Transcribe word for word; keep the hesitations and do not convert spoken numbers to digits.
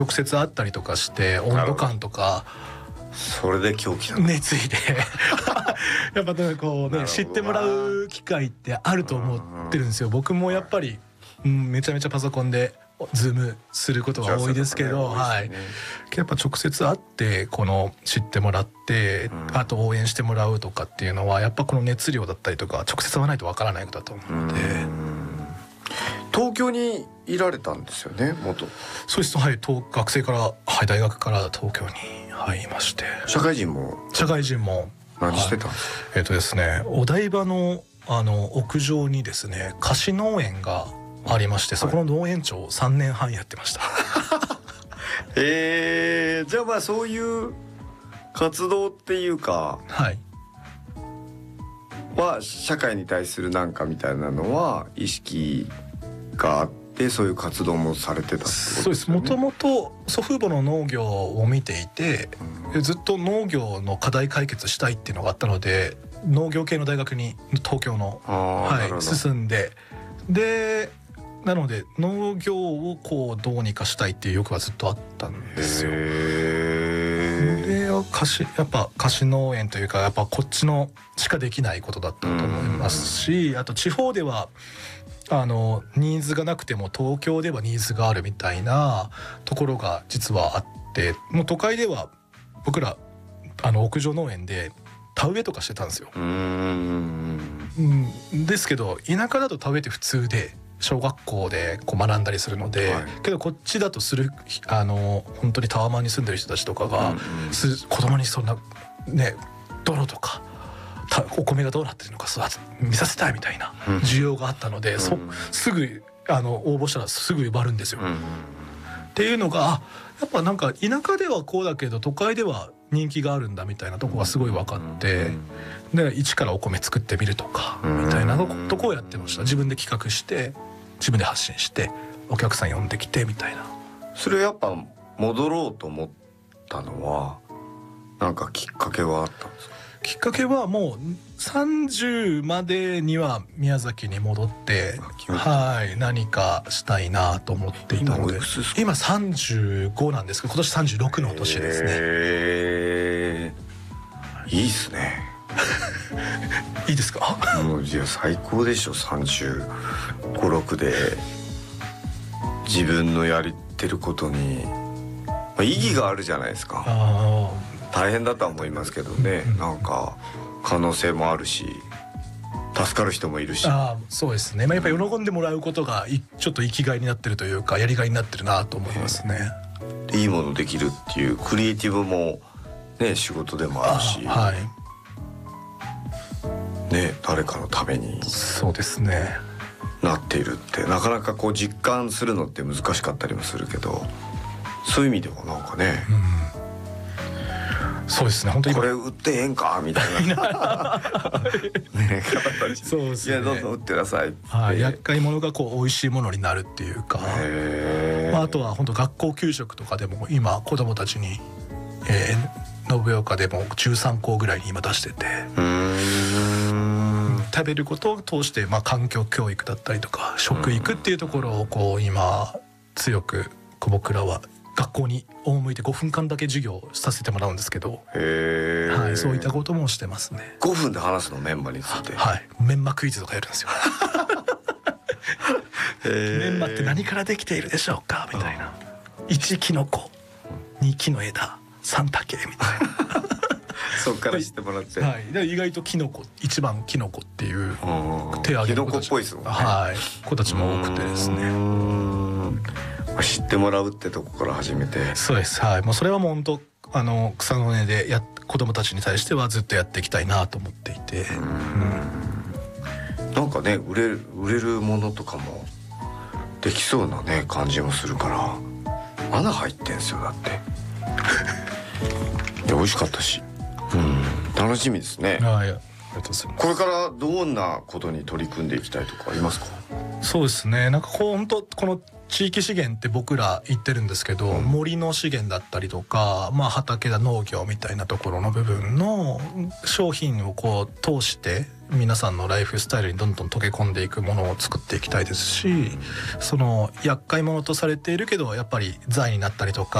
直接会ったりとかして温度感とかそれで今日来た熱意でやっぱねこうね知ってもらう機会ってあると思ってるんですよ。僕もやっぱり、うん、めちゃめちゃパソコンでズームすることが多いですけど、はい、やっぱ直接会ってこの知ってもらって、うん、あと応援してもらうとかっていうのはやっぱこの熱量だったりとか直接会わないとわからないことだと思うので。 東京にいられたんですよね元。 そうです、はい、学生から、はい、大学から東京に、はい、いまして。 社会人も社会人も何してたんですか？ はい、えっとですねお台場のあの屋上にですね貸し農園がありまして、そこの農園長をさんねんはんやってました。 えー、じゃあまあそういう活動っていうか、 はい、 は社会に対するなんかみたいなのは意識があってそういう活動もされてたってことですよね。 そうです。もともと祖父母の農業を見ていて、うん、ずっと農業の課題解決したいっていうのがあったので農業系の大学に東京の、はい、進んででなので農業をこうどうにかしたいっていう欲はずっとあったんですよ。で貸しやっぱ貸し農園というかやっぱこっちのしかできないことだったと思いますし、あと地方ではあのニーズがなくても東京ではニーズがあるみたいなところが実はあって、もう都会では僕らあの屋上農園で田植えとかしてたんですよ。うーんですけど田舎だと田植えって普通で小学校でこう学んだりするので、はい、けどこっちだとするあの本当にタワマンに住んでる人たちとかが、うんうん、子供にそんなね泥とかお米がどうなってるのか見させたいみたいな需要があったので、うん、そすぐあの応募したらすぐ埋まるんですよ、うんうん、っていうのがあやっぱなんか田舎ではこうだけど都会では人気があるんだみたいなとこがすごい分かって、うんうん、で一からお米作ってみるとかみたいなとこをやってました。自分で企画して自分で発信してお客さん呼んできてみたいな。 それやっぱ戻ろうと思ったのはなんかきっかけはあったんですか？ きっかけはもうさんじゅうまでには宮崎に戻ってはい何かしたいなと思っていたので、今さんじゅうごなんですけど今年さんじゅうろくの年ですね。 へーいいっすね。 いいですか？ もういや最高でしょ。さんじゅうご、ろくで自分のやってることに、まあ、意義があるじゃないですか。あ大変だとは思いますけどね、うん、なんか可能性もあるし助かる人もいるし。 あそうですね、まあ、やっぱり喜んでもらうことがちょっと生きがいになってるというかやりがいになってるなと思いますね、 うん、いいものできるっていうクリエイティブもね仕事でもあるし、 はいね、誰かのためにそうですねなっているってなかなかこう実感するのって難しかったりもするけどそういう意味でもなんかね、 うん、そうですね本当にこれ売ってええんかみたいなね方たちそうですねいやどうぞ売ってくださいって、 はい、厄介者がこう美味しいものになるっていうか、まあ、あとは本当学校給食とかでも今子どもたちに、えー、延岡でもじゅうさんこうぐらいに今出しててうーん食べることを通して、まあ、環境教育だったりとか食育っていうところをこう今強く僕らは学校に赴いてごふんかんだけ授業させてもらうんですけど、へー、はい、そういったこともしてますね。 ごふんで話すのメンマについて。 はい、メンマクイズとかやるんですよ。メンマって何からできているでしょうかみたいな。いちキノコ、に木の枝、さん竹みたいな。 そっから知ってもらって、 はい、で意外とキノコ一番キノコっていう手挙げる子たち、 キノコっぽいですもんね、 はい、子たちも多くてですね、 知ってもらうってとこから始めて。 そうです、はい、もうそれはもう本当あの草の根でや子どもたちに対してはずっとやっていきたいなと思っていて、うんうん、なんかね売れる売れるものとかもできそうなね感じもするから穴入ってんすよだっていや美味しかったし、うん、楽しみですね。 はい、ありがとうございます。 これからどんなことに取り組んでいきたいとかありますか？ そうですね、なんかこう本当この地域資源って僕ら言ってるんですけど、うん、森の資源だったりとか、まあ、畑だ農業みたいなところの部分の商品をこう通して皆さんのライフスタイルにどんどん溶け込んでいくものを作っていきたいですし、その厄介者とされているけどやっぱり財になったりとか